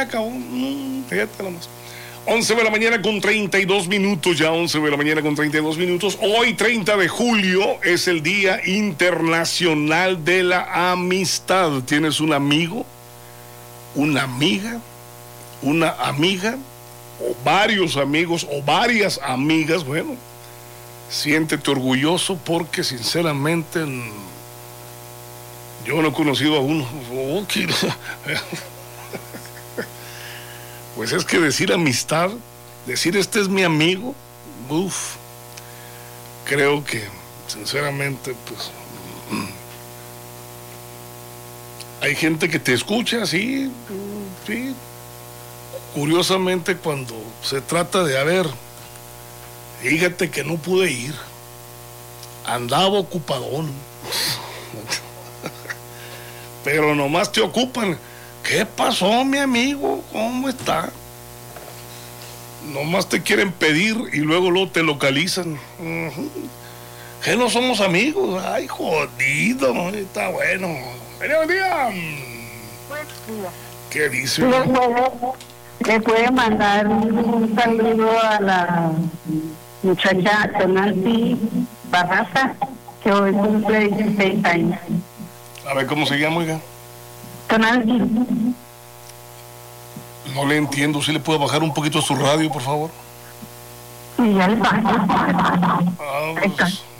acabó. Fíjate nomás. 11 de la mañana con 32 minutos, ya 11 de la mañana con 32 minutos. Hoy, 30 de julio, es el Día Internacional de la Amistad. ¿Tienes un amigo, una amiga, o varios amigos, o varias amigas? Bueno, siéntete orgulloso porque, sinceramente, yo no he conocido a uno. Pues es que decir amistad, decir este es mi amigo, creo que sinceramente pues hay gente que te escucha, sí, curiosamente cuando se trata de, a ver, fíjate que no pude ir, andaba ocupadón, pero nomás te ocupan. ¿Qué pasó, mi amigo? ¿Cómo está? Nomás te quieren pedir y luego te localizan. Que no somos amigos. Ay, jodido. Está bueno. Buen día. ¿Qué dice? Le puede mandar un saludo a la muchacha Tonaldi Barraza, que hoy cumple 16 años. A ver, ¿cómo se llama, oiga? Tonaldi. No le entiendo. ¿Sí le puede bajar un poquito a su radio, por favor? Sí, ya le bajo. Pues,